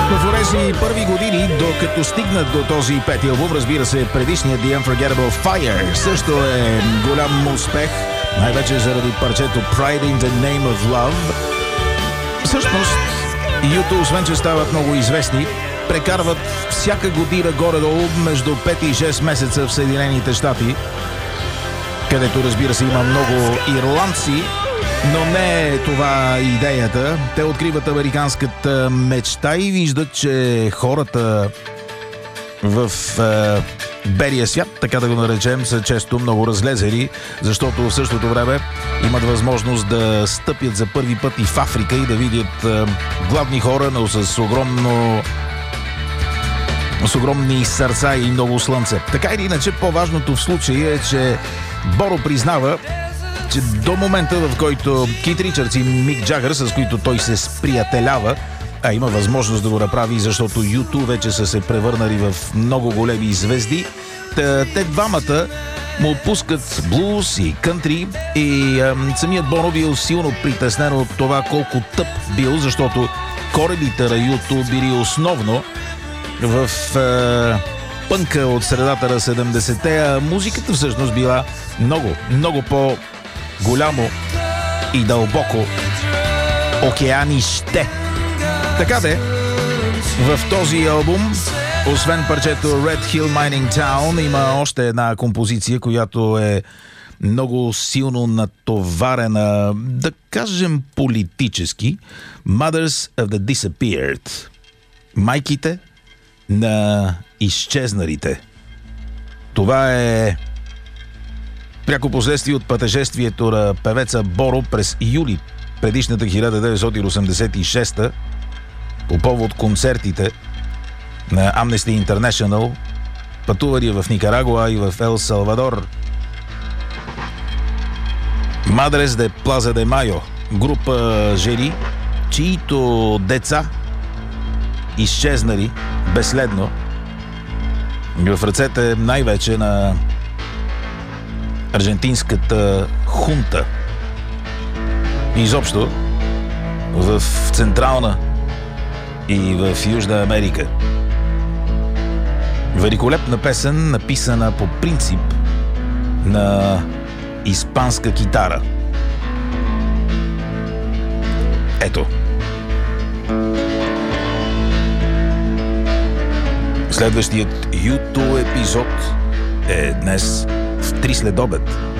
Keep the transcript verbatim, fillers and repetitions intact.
Но в тези първи години, докато стигнат до този пети албум, разбира се, предишният The Unforgettable Fire също е голям успех, най-вече заради парчето Pride in the Name of Love. Всъщност, ю ту, освен че стават много известни, прекарват всяка година горе-долу между пет и шест месеца в Съединените щати, където, разбира се, има много ирландци, но не е това идеята. Те откриват американската мечта и виждат, че хората в е, белия свят, така да го наречем, са често много разлезели, защото в същото време имат възможност да стъпят за първи път и в Африка и да видят е, гладни хора, но с огромно с огромни сърца и много слънце. Така или иначе, по-важното в случая е, че Боро признава, че до момента, в който Кит Ричардс и Мик Джагър, с които той се сприятелява, а има възможност да го направи, защото ю ту вече са се превърнали в много големи звезди, те двамата му отпускат блуз и кънтри и ам, самият Боро бил силно притеснен от това колко тъп бил, защото корените на ю ту били основно в е, пънка от средата на седемдесетте, а музиката всъщност била много, много по-голямо и дълбоко океанище. Така де, в този албум, освен парчето Red Hill Mining Town, има още една композиция, която е много силно натоварена, да кажем политически. Mothers of the Disappeared. Майките на изчезналите. Това е пряко последствие от пътешествието на певеца Боро през юли предишната хиляда деветстотин осемдесет и шеста по повод концертите на Amnesty International, пътували в Никарагуа и в Ел Салвадор. Мадres де Плаза де Майо, група жени, чиито деца изчезнали безследно в ръцете най-вече на аржентинската хунта. Изобщо в Централна и в Южна Америка. Великолепна песен, написана по принцип на испанска китара. Ето. Следващият ю ту епизод е днес в три следобед.